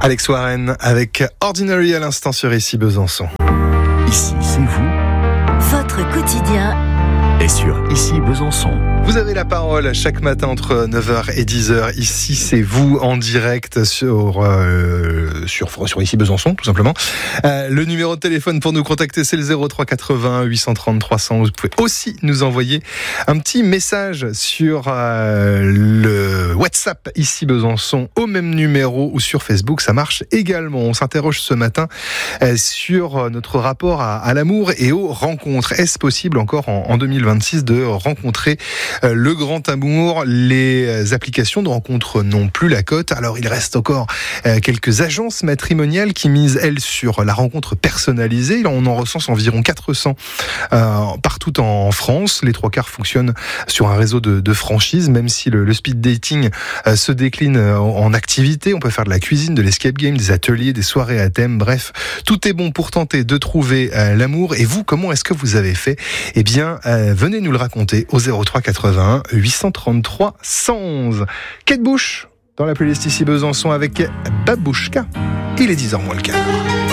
Alex Warren avec Ordinary à l'instant sur Ici Besançon. Ici, c'est vous. Votre quotidien Et sur Ici Besançon. Vous avez la parole chaque matin entre 9h et 10h. Ici, c'est vous en direct sur Ici Besançon, tout simplement. Le numéro de téléphone pour nous contacter, c'est le 03 80 830 300. Vous pouvez aussi nous envoyer un petit message sur le WhatsApp Ici Besançon au même numéro ou sur Facebook. Ça marche également. On s'interroge ce matin sur notre rapport à l'amour et aux rencontres. Est-ce possible encore en 2026 de rencontrer le grand amour? Les applications de rencontres n'ont plus la cote. Alors il reste encore quelques agences matrimoniales qui misent, elles, sur la rencontre personnalisée. On en recense environ 400 partout en France. Les 3/4 fonctionnent sur un réseau de franchises, même si le speed dating se décline en activités. On peut faire de la cuisine, de l'escape game, des ateliers, des soirées à thème. Bref, tout est bon pour tenter de trouver l'amour. Et vous, comment est-ce que vous avez fait? Eh bien, venez nous le raconter au 03 81 833 111. Kate Bush dans la playlist Ici Besançon avec Babouchka. Il est 10h moins le quart.